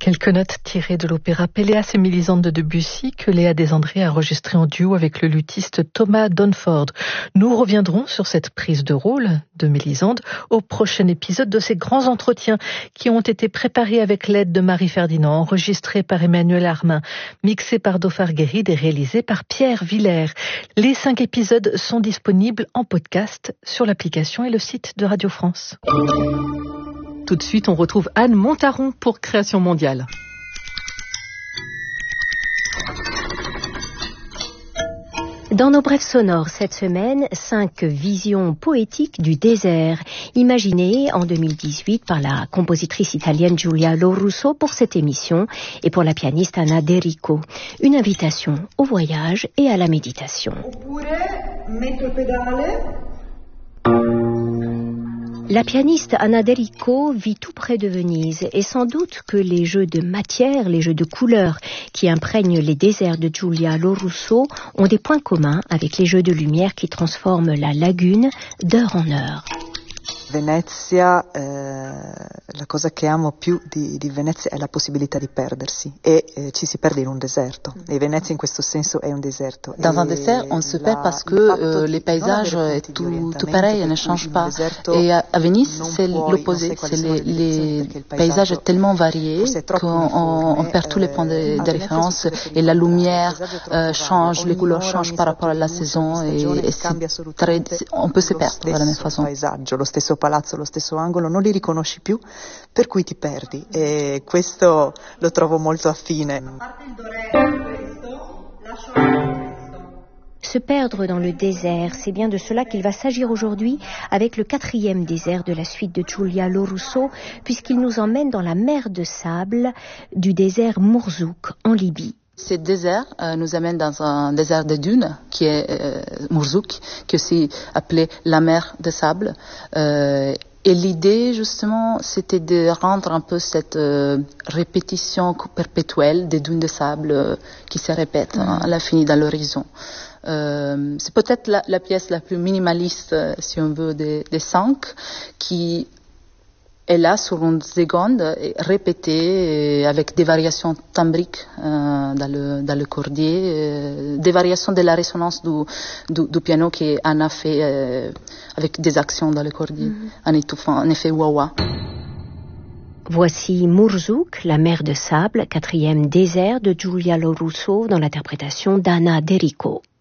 Quelques notes tirées de l'opéra Péléas et Mélisande de Debussy que Léa Desandré a enregistré en duo avec le luthiste Thomas Dunford. Nous reviendrons sur cette prise de rôle de Mélisande au prochain épisode de ces grands entretiens qui ont été préparés avec l'aide de Marie Ferdinand, enregistrés par Emmanuel Armin, mixés par Dauphard Guéride et réalisés par Pierre Villers. Les 5 épisodes sont disponibles en podcast sur l'application et le site de Radio France. Tout de suite, on retrouve Anne Montaron pour Création mondiale. Dans nos brèves sonores cette semaine, 5 visions poétiques du désert, imaginées en 2018 par la compositrice italienne Giulia Lorusso pour cette émission et pour la pianiste Anna D'Erico. Une invitation au voyage et à la méditation. La pianiste Anna D'Erico vit tout près de Venise et sans doute que les jeux de matière, les jeux de couleurs qui imprègnent les déserts de Giulia Lorusso ont des points communs avec les jeux de lumière qui transforment la lagune d'heure en heure. Venezia, la cosa che amo più di Venezia è la possibilità di perdersi e ci si perde in un deserto e Venezia in questo senso è un deserto. Dans un désert, on se perd parce que les paysages tout pareil ne changent pas. Et à Venise, c'est l'opposé, c'est les paysages tellement variés qu'on perd tous les points de référence et la lumière change, les couleurs changent par rapport à la saison et on peut se perdre de la même façon. Lo stesso palazzo, lo stesso angolo, non li riconosci più, per cui ti perdi e questo lo trovo molto affine. Se perdre dans le désert, c'est bien de cela qu'il va s'agir aujourd'hui avec le 4e désert de la suite de Giulia Lorusso, puisqu'il nous emmène dans la mer de sable du désert Mourzouk en Libye. Ce désert nous amène dans un désert de dunes qui est Mourzouk, qui est aussi appelé la mer de sable. Et l'idée, justement, c'était de rendre un peu cette répétition perpétuelle des dunes de sable qui se répètent à l'infini dans l'horizon. C'est peut-être la pièce la plus minimaliste, si on veut, des 5, qui est là sur une seconde, répétée avec des variations timbriques dans le cordier, des variations de la résonance du piano qu'Anna fait avec des actions dans le cordier, en étouffant, en effet wah-wah. Voici Mourzouk, la mer de sable, 4e désert de Giulia Lorusso dans l'interprétation d'Anna D'Erico.